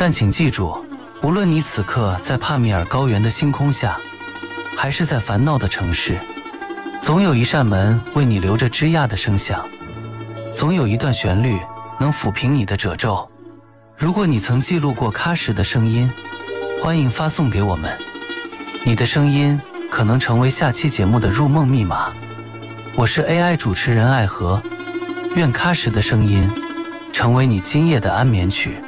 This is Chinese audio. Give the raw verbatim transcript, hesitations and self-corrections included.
但请记住，无论你此刻在帕米尔高原的星空下，还是在烦恼的城市，总有一扇门为你留着枝桠的声响，总有一段旋律能抚平你的褶皱。如果你曾记录过喀什的声音，欢迎发送给我们，你的声音可能成为下期节目的入梦密码。我是 A I 主持人艾和，愿喀什的声音成为你今夜的安眠曲。